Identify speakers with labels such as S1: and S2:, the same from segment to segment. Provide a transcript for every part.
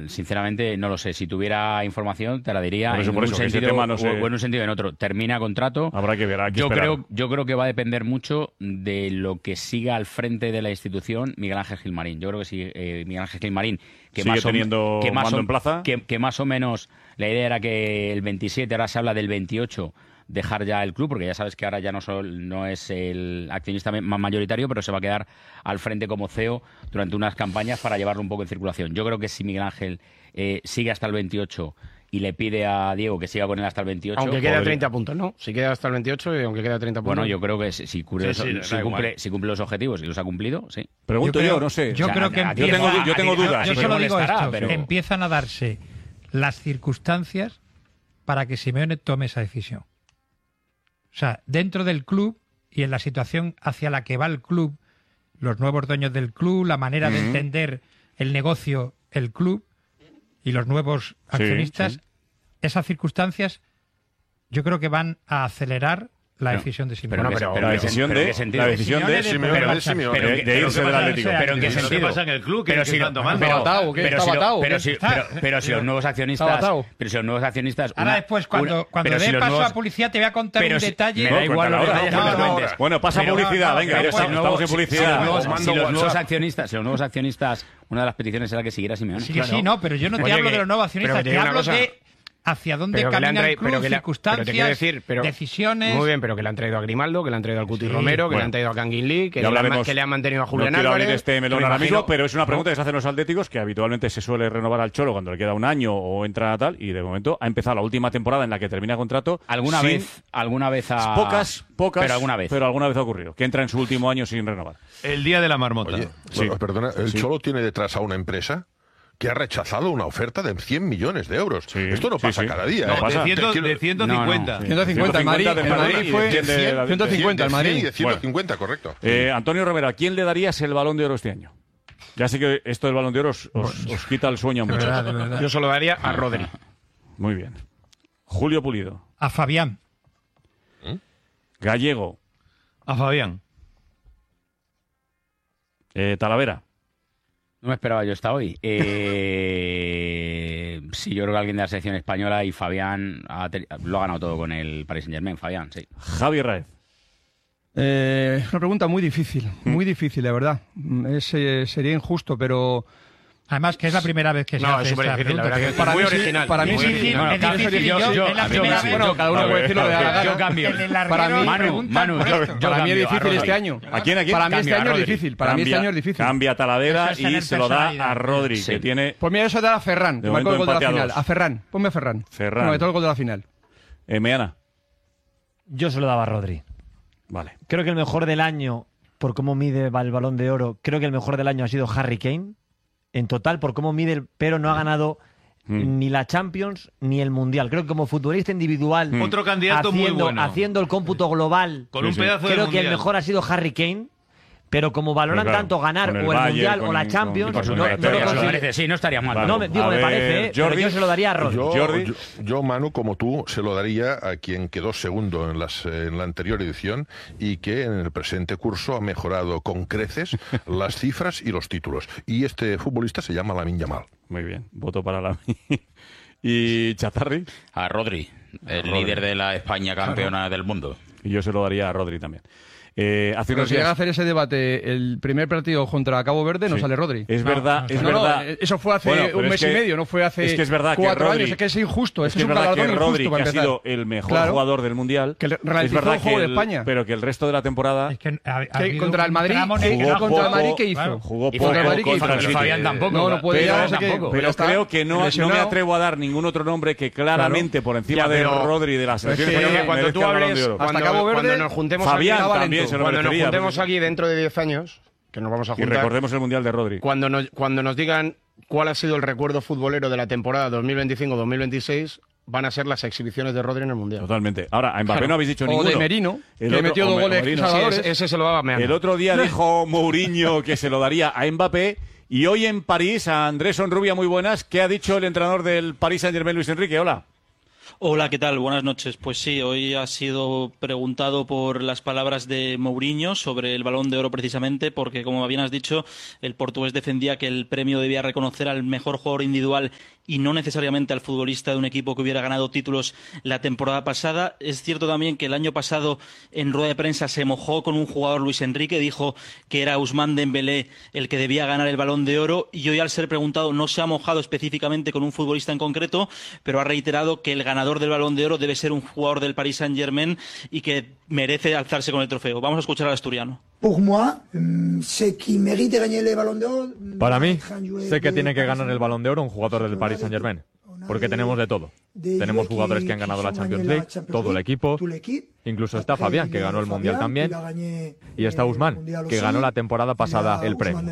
S1: sinceramente no lo sé. Si tuviera información te la diría
S2: por eso,
S1: en un sentido
S2: no sé.
S1: o en un sentido o en otro. Termina contrato.
S2: Habrá que ver,
S1: yo creo que va a depender mucho de lo que siga al frente de la institución Miguel Ángel Gilmarín. Yo creo que si Miguel Ángel Gilmarín, que
S2: sigue teniendo mando en plaza,
S1: que más o menos la idea era que el 27, ahora se habla del 28, dejar ya el club, porque ya sabes que ahora ya no es el accionista más mayoritario, pero se va a quedar al frente como CEO durante unas campañas para llevarlo un poco en circulación. Yo creo que si Miguel Ángel sigue hasta el 28 y le pide a Diego que siga con él hasta el 28...
S3: Aunque quede a 30 puntos, ¿no? Si queda hasta el 28 y aunque quede a 30 puntos...
S1: Bueno, yo creo que si cumple los objetivos y los ha cumplido, sí.
S2: Pregunto yo no sé.
S4: Yo creo que
S2: yo tengo dudas.
S4: Yo solo digo esto, pero empiezan a darse las circunstancias para que Simeone tome esa decisión. O sea, dentro del club y en la situación hacia la que va el club, los nuevos dueños del club, la manera de entender el negocio, el club y los nuevos accionistas, esas circunstancias yo creo que van a acelerar la decisión de Simeone.
S2: Pero la decisión de Simeone de irse del Atlético.
S1: ¿Pero en qué sentido?
S5: ¿Qué pasa en el club?
S1: Pero
S5: si
S1: está batado. Pero si los nuevos accionistas...
S4: Ahora después, cuando dé paso a publicidad, te voy a contar un detalle.
S1: Me da igual los detalles que me cuentes.
S2: Bueno, pasa publicidad, venga, estamos en publicidad.
S1: Si los nuevos accionistas, una de las peticiones era que siguiera Simeone.
S4: Sí, no, pero yo no te hablo de los nuevos accionistas, te hablo de hacia dónde camina el club, circunstancias, decisiones...
S3: Muy bien, pero que le han traído a Grimaldo, que le han traído al Cuti Romero, que le han traído a Kangin Lee, que le han mantenido a Julián Álvarez...
S2: No quiero abrir este melón ahora mismo, pero es una pregunta que se hacen los atléticos, que habitualmente se suele renovar al Cholo cuando le queda un año o entra a tal, y de momento ha empezado la última temporada en la que termina contrato...
S1: Alguna vez
S2: Pocas,
S1: pero
S2: alguna vez ha ocurrido, que entra en su último año sin renovar.
S5: El día de la marmota.
S6: Oye, perdona, ¿el Cholo tiene detrás a una empresa que ha rechazado una oferta de 100 millones de euros? Esto no pasa cada día.
S5: No, de 150.
S7: 150 al Madrid. El Madrid fue 150 al Madrid.
S6: 150, correcto.
S2: Antonio Romero, ¿a quién le darías el Balón de Oro este año? Ya sé que esto del Balón de Oro os quita el sueño a muchos.
S4: De verdad.
S3: Yo se lo daría a Rodri.
S2: Muy bien. Julio Pulido.
S4: A Fabián.
S2: Gallego.
S5: A Fabián.
S2: Talavera.
S1: No me esperaba yo hasta hoy. Sí, yo creo que alguien de la selección española, y Fabián lo ha ganado todo con el Paris Saint-Germain. Fabián, sí.
S2: Javi Raez.
S7: Una pregunta muy difícil, la verdad. Sería injusto, pero...
S4: Además, que es la primera vez que se hace esta pregunta.
S3: Para mí original.
S7: Para mí sí. Bueno, cada uno puede decir lo que da la gana.
S1: Yo cambio.
S7: Para mí,
S1: para
S7: mí es difícil este año.
S2: ¿A quién?
S7: Para mí este año es difícil.
S2: Cambia Talavera y se lo da a Rodri, que tiene...
S7: Pues mira, eso da a Ferran, que marcó el gol de la final. A Ferran. Ponme a Ferran. No, todo el gol de la final.
S2: Meana.
S8: Yo se lo daba a Rodri.
S2: Vale.
S8: Creo que el mejor del año, por cómo mide el Balón de Oro, creo que el mejor del año ha sido Harry Kane. En total, por cómo mide, pero no ha ganado ni la Champions ni el Mundial. Creo que como futbolista individual,
S5: otro candidato muy bueno,
S8: haciendo el cómputo global,
S5: con un pedazo de
S8: creo
S5: mundial.
S8: Que el mejor ha sido Harry Kane. Pero como valoran tanto ganar o el Mundial o la Champions, no lo
S1: consigue. Sí, no estaría mal.
S8: No, me parece, pero yo se lo daría a Rodri.
S6: Yo, Manu, como tú, se lo daría a quien quedó segundo en la anterior edición y que en el presente curso ha mejorado con creces las cifras y los títulos. Y este futbolista se llama Lamine Yamal.
S2: Muy bien, voto para Lamine. ¿Y Chazarri?
S1: A Rodri, líder de la España campeona del mundo.
S2: Y yo se lo daría a Rodri también.
S7: Pero si llega a hacer ese debate el primer partido contra Cabo Verde, no sale Rodri.
S2: Es verdad, es verdad.
S7: Eso fue hace un mes y medio, no fue hace 4 años. Es que es injusto, es un galardón
S2: Rodri,
S7: injusto para
S2: que
S7: empezar.
S2: ha sido el mejor jugador del Mundial,
S7: que realizó el juego de España.
S2: Pero que el resto de la temporada...
S7: contra el Madrid, ¿qué hizo?
S2: Jugó poco contra el
S1: Fabián tampoco.
S7: No puede tampoco.
S2: Pero creo que no me atrevo a dar ningún otro nombre que claramente por encima de Rodri de la selección española.
S3: Cuando tú hables, cuando nos juntemos
S2: Fabián también se lo merecería.
S3: Aquí dentro de 10 años, que nos vamos a juntar...
S2: Y recordemos el Mundial de Rodri.
S3: Cuando nos digan cuál ha sido el recuerdo futbolero de la temporada 2025-2026, van a ser las exhibiciones de Rodri en el Mundial.
S2: Totalmente. Ahora, a Mbappé no habéis dicho ninguno.
S7: O de Merino, que metió 2 goles salvadores.
S3: Ese se lo daba a Meana.
S2: El otro día dijo Mourinho que se lo daría a Mbappé. Y hoy en París, a Andrés Onrubia, muy buenas, ¿qué ha dicho el entrenador del Paris Saint-Germain, Luis Enrique? Hola.
S9: Hola, ¿qué tal? Buenas noches. Pues sí, hoy ha sido preguntado por las palabras de Mourinho sobre el Balón de Oro precisamente, porque como bien has dicho, el portugués defendía que el premio debía reconocer al mejor jugador individual y no necesariamente al futbolista de un equipo que hubiera ganado títulos la temporada pasada. Es cierto también que el año pasado en rueda de prensa se mojó con un jugador, Luis Enrique, dijo que era Ousmane Dembélé el que debía ganar el Balón de Oro, y hoy al ser preguntado no se ha mojado específicamente con un futbolista en concreto, pero ha reiterado que el ganador del Balón de Oro debe ser un jugador del Paris Saint-Germain y que merece alzarse con el trofeo. Vamos a escuchar al asturiano.
S10: Para mí, sé que tiene que ganar el Balón de Oro un jugador del Paris Saint-Germain, porque tenemos de todo. Tenemos jugadores que han ganado la Champions League, todo el equipo, incluso está Fabián, que ganó el Mundial también, y está Ousmane, que ganó la temporada pasada el premio.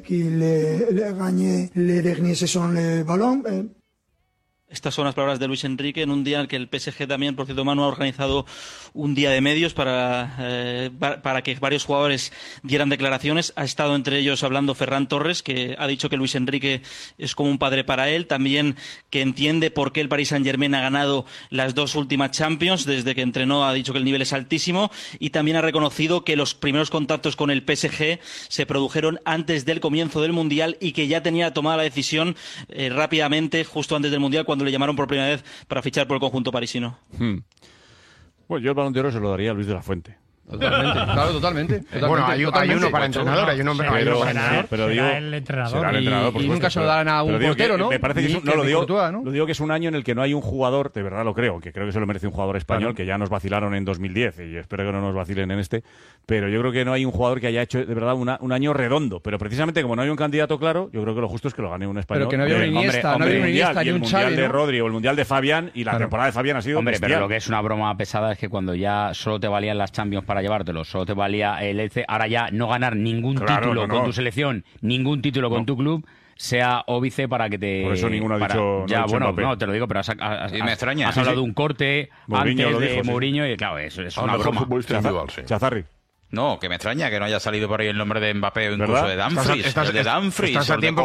S9: Estas son las palabras de Luis Enrique en un día en el que el PSG también, por cierto, Manu, ha organizado un día de medios para que varios jugadores dieran declaraciones. Ha estado entre ellos hablando Ferran Torres, que ha dicho que Luis Enrique es como un padre para él. También que entiende por qué el Paris Saint-Germain ha ganado las 2 últimas Champions. Desde que entrenó ha dicho que el nivel es altísimo. Y también ha reconocido que los primeros contactos con el PSG se produjeron antes del comienzo del Mundial y que ya tenía tomada la decisión rápidamente, justo antes del Mundial, cuando le llamaron por primera vez para fichar por el conjunto parisino.
S2: Pues yo el Balón de Oro se lo daría a Luis de la Fuente.
S7: Totalmente, claro, totalmente.
S3: Bueno, hay uno para entrenador, hay un hombre para entrenador.
S4: Pero digo, el entrenador.
S2: Será el entrenador,
S7: y nunca se lo darán a un portero, ¿no?
S2: Me parece que lo digo que es un año en el que no hay un jugador, de verdad lo creo, que creo que se lo merece un jugador español, que ya nos vacilaron en 2010 y espero que no nos vacilen en este, pero yo creo que no hay un jugador que haya hecho de verdad un año redondo, pero precisamente como no hay un candidato claro, yo creo que lo justo es que lo gane un español.
S7: Pero que no había un Iniesta, no había un Iniesta, ni un Xavi,
S2: el Mundial de Rodri o el Mundial de Fabián, y la temporada de Fabián ha sido
S1: Hombre,
S2: bestial.
S1: pero lo que es una broma pesada es que cuando ya solo te valían las Champions para llevártelo, solo te valía el ELCE, ahora ya no ganar ningún título con tu selección, ningún título con tu club, sea óbice para que te...
S2: Por eso ninguno ha dicho...
S1: Ya,
S2: bueno,
S1: no, te lo digo, pero has
S5: me extraña.
S1: Has hablado de un corte
S2: Mourinho
S1: antes de
S2: dijo,
S1: Mourinho y claro, eso es una broma.
S2: Chazarri.
S5: No, que me extraña que no haya salido por ahí el nombre de Mbappé o incluso de Dumfries.
S3: Estás a tiempo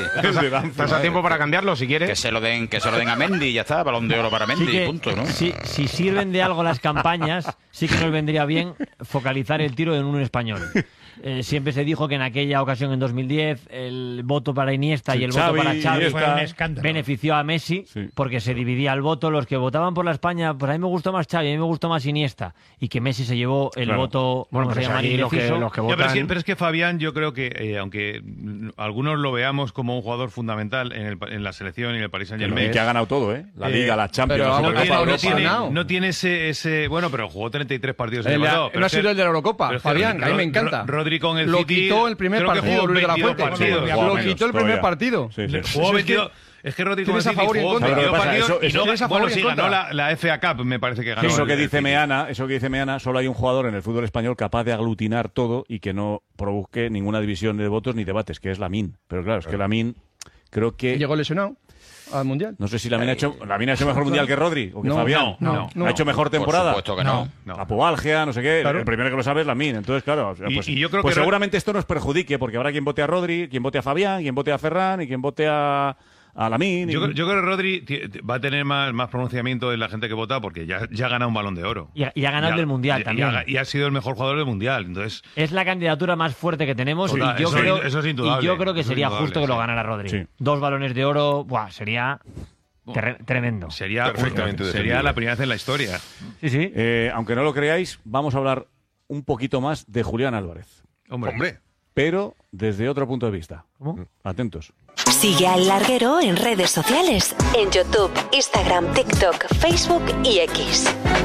S3: para cambiarlo, si quieres.
S5: Que se lo den a Mendy y ya está, Balón de Oro para Mendy, punto, ¿no?
S8: Si sirven de algo las campañas, sí que nos vendría bien focalizar el tiro en un español. Siempre se dijo que en aquella ocasión, en 2010, el voto para Iniesta y el voto para Xavi
S4: fue un escándalo.
S8: Benefició a Messi, porque se dividía el voto. Los que votaban por la España, pues a mí me gustó más Xavi, a mí me gustó más Iniesta, y que Messi se llevó el voto,
S3: bueno, pues aquí los que votan...
S5: pero es que Fabián, yo creo que aunque algunos lo veamos como un jugador fundamental en la selección y en el Paris Saint-Germain,
S2: que ha ganado todo, la Liga, la Champions,
S5: no tiene ese bueno, pero jugó 33 partidos en
S7: el no ha sido el de la Eurocopa, Fabián, que a mí me encanta.
S5: Rodri con el
S7: lo
S5: City,
S7: quitó el primer partido, Luis de la Fuente. Lo quitó el primer partido.
S5: Jugó 22. Es que Rodri con el City jugó 22 partidos y ganó la FA Cup, me parece que ganó.
S2: Eso que dice Meana, solo hay un jugador en el fútbol español capaz de aglutinar todo y que no provoque ninguna división de votos ni debates, que es Lamine. Pero claro, es que Lamine creo que...
S7: Llegó lesionado al Mundial.
S2: No sé si Lamine ha hecho mejor Mundial que Rodri o que Fabián.
S7: No.
S2: ¿Ha hecho mejor temporada?
S5: Por supuesto que no.
S2: Apoalgia, no sé qué. Claro. El primero que lo sabe es Lamine. Entonces, claro,
S5: y yo creo
S2: que seguramente
S5: esto
S2: esto nos perjudique, porque habrá quien vote a Rodri, quien vote a Fabián, quien vote a Ferran y quien vote a Lamine.
S5: Yo creo que Rodri va a tener más pronunciamiento en la gente que vota porque ya ha ganado un Balón de Oro.
S8: Y ha ganado el Mundial también.
S5: Y ha sido el mejor jugador del Mundial. Entonces,
S8: es la candidatura más fuerte que tenemos.
S5: Total,
S8: y
S5: eso es indudable.
S8: Y yo creo que sería justo que lo ganara Rodri.
S2: Sí.
S8: 2 Balones de Oro, sería... tremendo.
S5: Sería la primera vez en la historia.
S8: Sí.
S2: Aunque no lo creáis, vamos a hablar un poquito más de Julián Álvarez.
S6: Hombre.
S2: Pero desde otro punto de vista.
S8: ¿Cómo?
S2: Atentos.
S11: Sigue al Larguero en redes sociales, en YouTube, Instagram, TikTok, Facebook y X.